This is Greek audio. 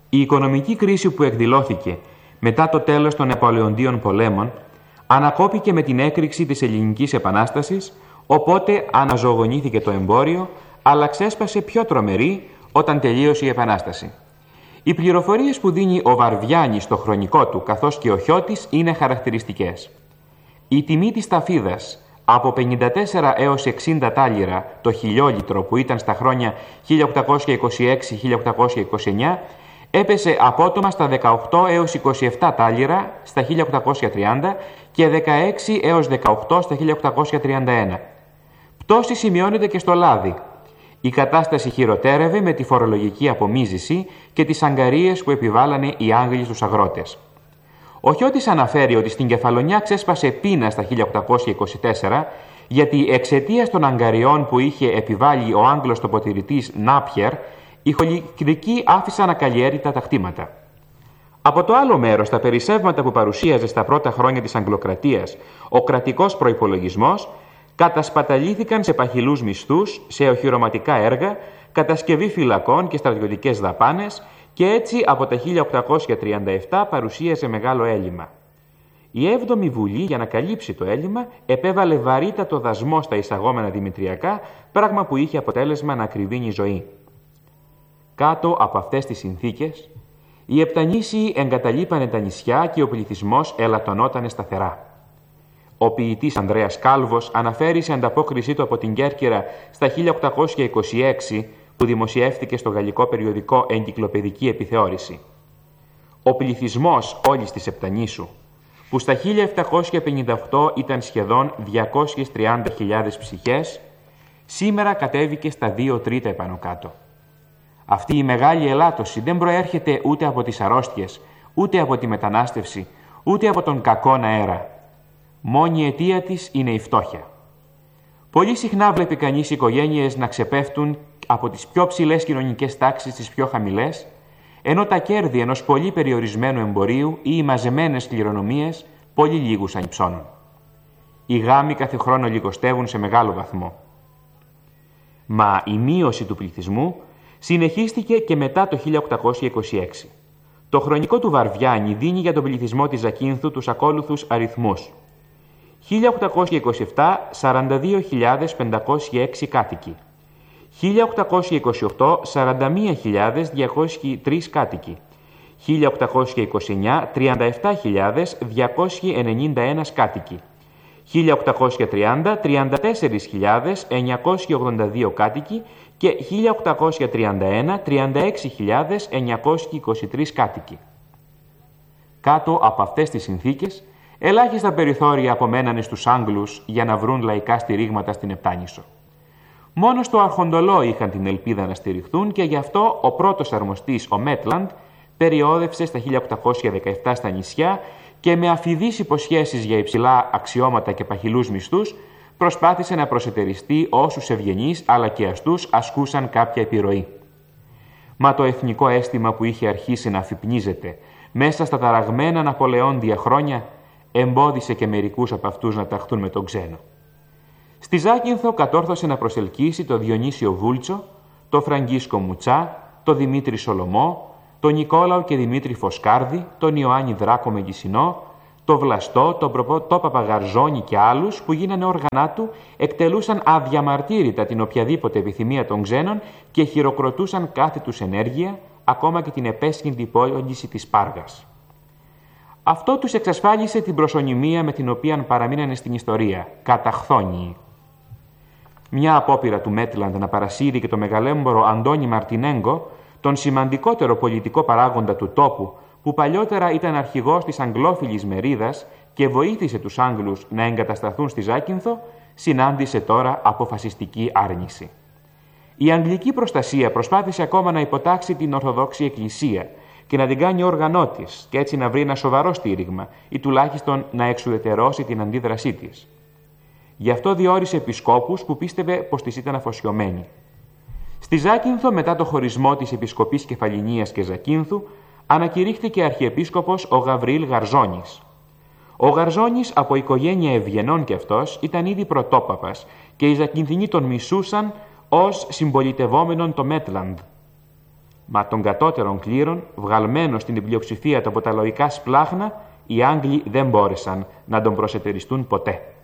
Η οικονομική κρίση που εκδηλώθηκε μετά το τέλος των Ναπολεοντίων πολέμων ανακόπηκε με την έκρηξη της Ελληνικής Επανάστασης, οπότε αναζωογονήθηκε το εμπόριο, αλλά ξέσπασε πιο τρομερή όταν τελείωσε η Επανάσταση. Οι πληροφορίες που δίνει ο Βαρβιάνης στο χρονικό του, καθώς και ο Χιώτης, είναι χαρακτηριστικές. Η τιμή της ταφίδας από 54 έως 60 τάλιρα το χιλιόλιτρο, που ήταν στα χρόνια 1826-1829, έπεσε απότομα στα 18 έως 27 τάλιρα στα 1830 και 16 έως 18 στα 1831. Πτώση σημειώνεται και στο λάδι. Η κατάσταση χειροτέρευε με τη φορολογική απομίζηση και τις αγκαρίες που επιβάλανε οι Άγγλοι στους αγρότες. Ο Χιώτης αναφέρει ότι στην Κεφαλονιά ξέσπασε πείνα στα 1824, γιατί εξαιτίας των αγκαριών που είχε επιβάλει ο Άγγλος τοποτηρητής Νάπιερ, οι χολικρικοί άφησαν ακαλλιέργητα τα κτήματα. Από το άλλο μέρος, τα περισσεύματα που παρουσίαζε στα πρώτα χρόνια της Αγγλοκρατίας ο κρατικός προϋπολογισμός κατασπαταλήθηκαν σε παχυλούς μισθούς, σε οχυρωματικά έργα, κατασκευή φυλακών και στρατιωτικές δαπάνες, και έτσι από τα 1837 παρουσίασε μεγάλο έλλειμμα. Η 7η Βουλή, για να καλύψει το έλλειμμα, επέβαλε βαρύτατο δασμό στα εισαγόμενα δημητριακά, πράγμα που είχε αποτέλεσμα να ακριβίνει η ζωή. Κάτω από αυτές τις συνθήκες, οι Επτανήσιοι εγκαταλείπανε τα νησιά και ο πληθυσμός ελαττωνότανε σταθερά. Ο ποιητής Ανδρέας Κάλβος αναφέρει σε ανταπόκρισή του από την Κέρκυρα στα 1826, που δημοσιεύτηκε στο γαλλικό περιοδικό Εγκυκλοπαιδική Επιθεώρηση. Ο πληθυσμός όλης της Επτανήσου, που στα 1758 ήταν σχεδόν 230.000 ψυχές, σήμερα κατέβηκε στα 2 τρίτα επάνω κάτω. Αυτή η μεγάλη ελάττωση δεν προέρχεται ούτε από τις αρρώστιες, ούτε από τη μετανάστευση, ούτε από τον κακόν αέρα. Μόνη αιτία της είναι η φτώχεια. Πολύ συχνά βλέπει κανείς οικογένειες να ξεπέφτουν από τις πιο ψηλές κοινωνικές τάξεις στις πιο χαμηλές, ενώ τα κέρδη ενός πολύ περιορισμένου εμπορίου ή οι μαζεμένες κληρονομίες πολύ λίγους ανυψώνουν. Οι γάμοι κάθε χρόνο λιγοστεύουν σε μεγάλο βαθμό. Μα η μείωση του πληθυσμού συνεχίστηκε και μετά το 1826. Το χρονικό του Βαρβιάνη δίνει για τον πληθυσμό της Ζακίνθου τους ακόλουθους αριθμούς. 1827, 42.506 κάτοικοι. 1828, 41.203 κάτοικοι. 1829, 37.291 κάτοικοι. 1830, 34.982 κάτοικοι και 1831, 36.923 κάτοικοι. Κάτω από αυτές τις συνθήκες, ελάχιστα περιθώρια απομένανε στους Άγγλους για να βρουν λαϊκά στηρίγματα στην Επτάνησο. Μόνο στο Αρχοντολό είχαν την ελπίδα να στηριχθούν και γι' αυτό ο πρώτος αρμοστής, ο Μέτλαντ, περιόδευσε στα 1817 στα νησιά και με αφιδείς υποσχέσεις για υψηλά αξιώματα και παχυλούς μισθούς προσπάθησε να προσετεριστεί όσους ευγενείς αλλά και αστούς ασκούσαν κάποια επιρροή. Μα το εθνικό αίσθημα που είχε αρχίσει να αφυπνίζεται μέσα στα ταραγμένα Ναπολεόντια χρόνια εμπόδισε και μερικούς από αυτούς να ταχθούν με τον ξένο. Στη Ζάκυνθο κατόρθωσε να προσελκύσει το Διονύσιο Βούλτσο, το Φραγκίσκο Μουτσά, το Δημήτρη Σολομό, τον Νικόλαο και Δημήτρη Φωσκάρδη, τον Ιωάννη Δράκο Μεγισινό, το Βλαστό, τον Προπότο Παπαγαρζόνη και άλλους που γίνανε όργανά του, εκτελούσαν αδιαμαρτύρητα την οποιαδήποτε επιθυμία των ξένων και χειροκροτούσαν κάθε τους ενέργεια, ακόμα και την επέσχυντη υπόλογηση της Πάργας. Αυτό τους εξασφάλισε την προσωνυμία με την οποία παραμείνανε στην ιστορία, καταχθόνιοι. Μια απόπειρα του Μέτλαντ να παρασύρει και το μεγαλέμπορο Αντώνη Μαρτινέγκο, τον σημαντικότερο πολιτικό παράγοντα του τόπου, που παλιότερα ήταν αρχηγός της αγγλόφιλης μερίδας και βοήθησε τους Άγγλους να εγκατασταθούν στη Ζάκυνθο, συνάντησε τώρα αποφασιστική άρνηση. Η αγγλική προστασία προσπάθησε ακόμα να υποτάξει την Ορθοδόξη Εκκλησία και να την κάνει όργανό της και έτσι να βρει ένα σοβαρό στήριγμα ή τουλάχιστον να εξουδετερώσει την αντίδρασή της. Γι' αυτό διόρισε επισκόπους που πίστευε πως της ήταν αφοσιωμένοι. Στη Ζάκυνθο, μετά το χωρισμό της Επισκοπής Κεφαλινίας και Ζακίνθου, ανακηρύχθηκε αρχιεπίσκοπος ο Γαβριήλ Γαρζόνης. Ο Γαρζόνης, από οικογένεια ευγενών κι αυτός, ήταν ήδη πρωτόπαπας και οι Ζακυνθινοί τον μισούσαν ως συμπολιτευόμενον το Μέτλαντ. Μα των κατώτερων κλήρων, βγαλμένο στην πλειοψηφία του από τα λοϊκά σπλάχνα, οι Άγγλοι δεν μπόρεσαν να τον προσετεριστούν ποτέ.